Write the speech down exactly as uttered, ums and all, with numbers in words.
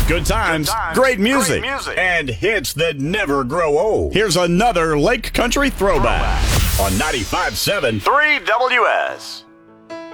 Good times, Good times, great music, great music, and hits that never grow old. Here's another Lake Country throwback, throwback. on ninety-five point seven three W S.